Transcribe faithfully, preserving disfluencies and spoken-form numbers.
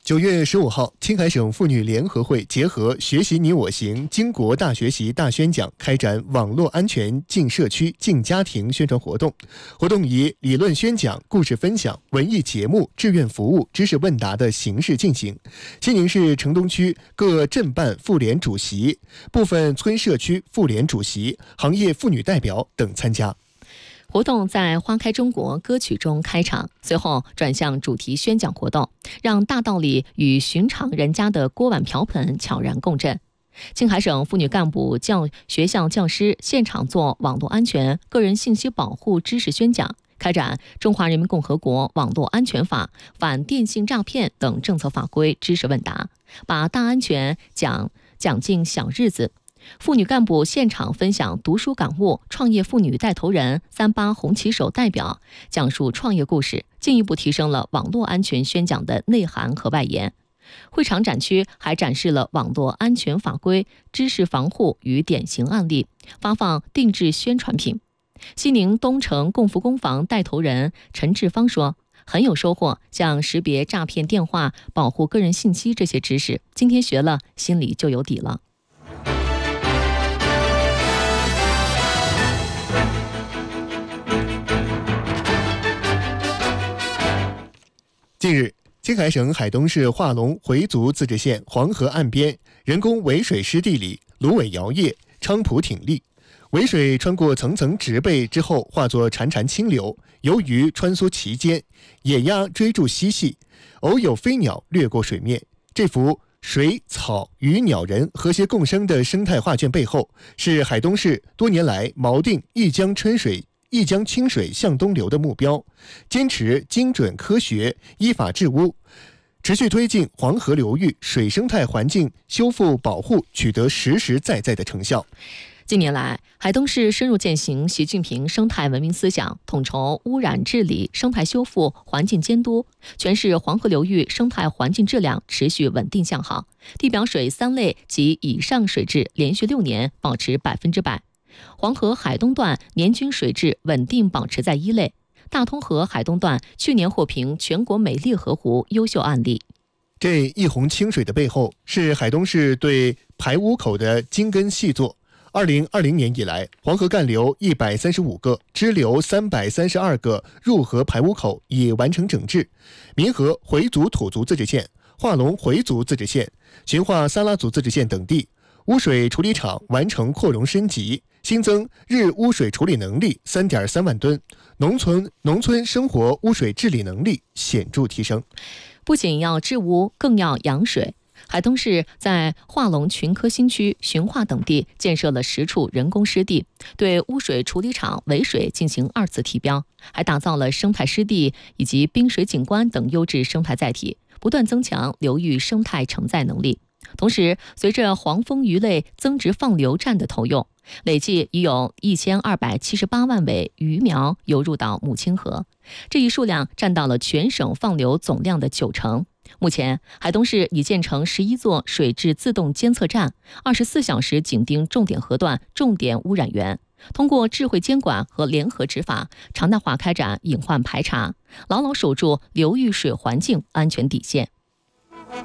九月十五号，青海省妇女联合会结合学习你我行经国大学习大宣讲，开展网络安全进社区进家庭宣传活动。活动以理论宣讲、故事分享、文艺节目、志愿服务、知识问答的形式进行。西宁市城东区各镇办妇联主席、部分村社区妇联主席、行业妇女代表等参加。 活动在花开中国歌曲中开场，随后转向主题宣讲活动，让大道理与寻常人家的锅碗瓢盆悄然共振。青海省妇女干部教学校教师现场做网络安全、个人信息保护知识宣讲，开展《中华人民共和国网络安全法》、反电信诈骗等政策法规知识问答，把大安全讲讲进小日子。妇女干部现场分享读书感悟，创业妇女带头人、三八红旗手代表讲述创业故事，进一步提升了网络安全宣讲的内涵和外延。会场展区还展示了网络安全法规、知识防护与典型案例，发放定制宣传品。西宁东城共福工房带头人陈志芳说，很有收获，像识别诈骗电话、保护个人信息这些知识，今天学了，心里就有底了。 近日，青海省海东市化隆回族自治县黄河岸边人工围水湿地里，芦苇摇曳，菖蒲挺立。围水穿过层层植被之后，化作潺潺清流，游鱼穿梭其间，野鸭追逐嬉戏，偶有飞鸟掠过水面。这幅水草鱼鸟人和谐共生的生态画卷背后，是海东市多年来锚定一江春水一江清水向东流的目标，坚持精准科学、依法治污，持续推进黄河流域水生态环境修复保护，取得实实在在的成效。 近年来，海东市深入践行习近平生态文明思想，统筹污染治理、生态修复、环境监督，全市黄河流域生态环境质量持续稳定向好，地表水三类及以上水质连续六年保持百分之百。黄河海东段年均水质稳定保持在一类，大通河海东段去年获评全国美丽河湖优秀案例。 这一泓清水的背后，是海东市对排污口的精耕细作。二零二零年以来，黄河干流一百三十五个，支流三百三十二个入河排污口已完成整治。民河回族土族自治县、化隆回族自治县、循化撒拉族自治县等地污水处理厂完成扩容升级，新增日污水处理能力 三点三万吨，农村农村生活污水治理能力显著提升。 不仅要治污，更要养水。海东市在化隆群科新区、循化等地建设了十处人工湿地，对污水处理厂围水进行二次提标，还打造了生态湿地以及滨水景观等优质生态载体，不断增强流域生态承载能力。同时，随着黄蜂鱼类增殖放流站的投用，累计已有一千二百七十八万尾鱼苗游入到母亲河，这一数量占到了全省放流总量的九成。目前，海东市已建成十一座水质自动监测站，二十四小时紧盯重点河段、重点污染源，通过智慧监管和联合执法，常态化开展隐患排查，牢牢守住流域水环境安全底线。